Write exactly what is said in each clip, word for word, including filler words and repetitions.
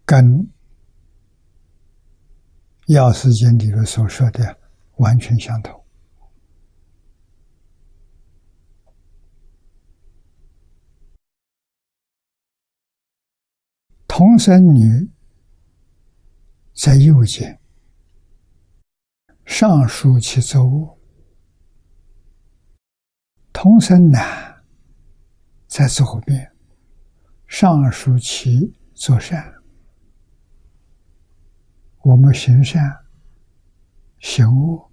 跟《药师经》里面所说的完全相同。童生女在右肩，上书其作恶；童生男在左边，上书其作善。我们行善、行恶，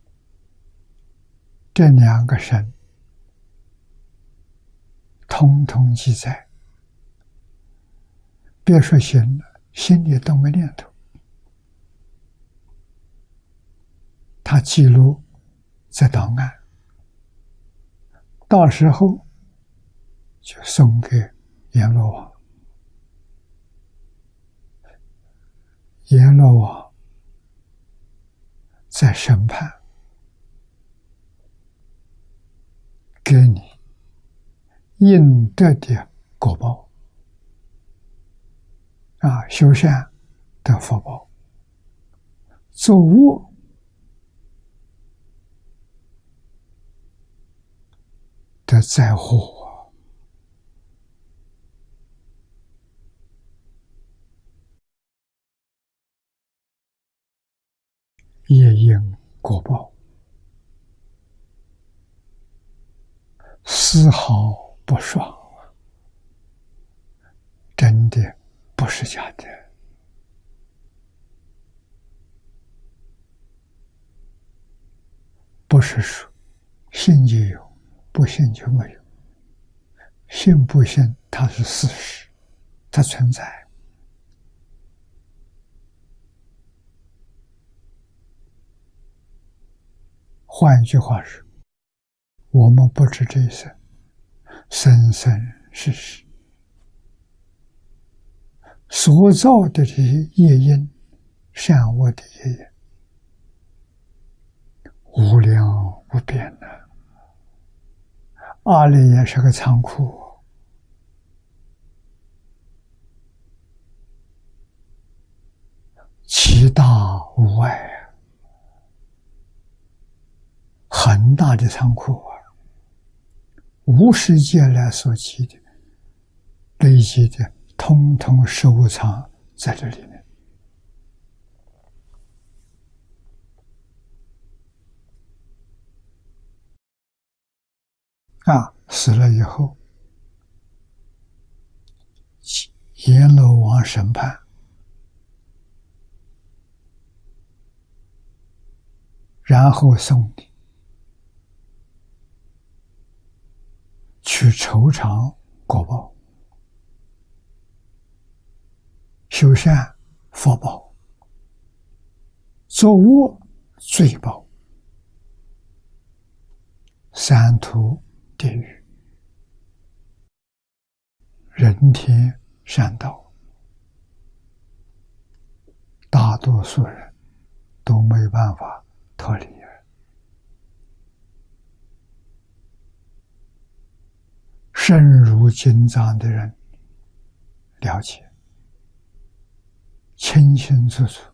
这两个身，通通记载。别说行了，心里都没念头，他记录在档案，到时候就送给阎罗王。阎罗王在审判，给你应得的果报啊，修善得福报，做恶得灾祸。业因果报，丝毫不爽，真的不是假的。不是说信就有，不信就没有。信不信，它是事实，它存在。换一句话说，我们不知这一生，生生世世所造的这些业因，善恶的业因，无量无边的。阿赖耶是个仓库，其大无外，很大的仓库啊，无世界来所积的、累积的，通通收藏在这里面。啊，死了以后，阎罗王审判，然后送你去酬偿果报，修善福报，做恶罪报，三途地狱，人天善道，大多数人都没办法脱离。深入经藏的人了解，清清楚楚。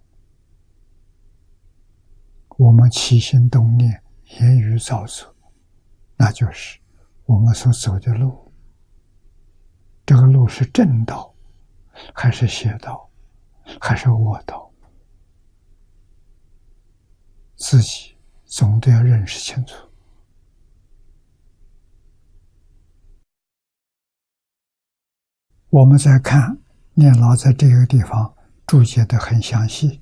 我们起心动念、言语造作，那就是我们所走的路。这个路是正道，还是邪道，还是恶道？自己总得要认识清楚。我们再看念老在这个地方注解得很详细。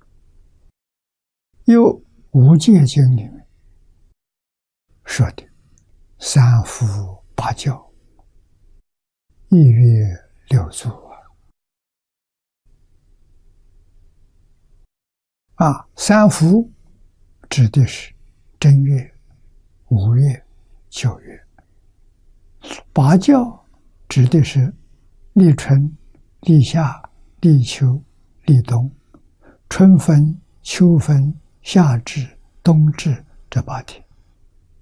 又无戒经里面说的三伏八教，一月六祖啊，啊，三伏指的是正月、五月、九月，八教指的是立春、立夏、立秋、立冬，春分、秋分、夏至、冬至这八天。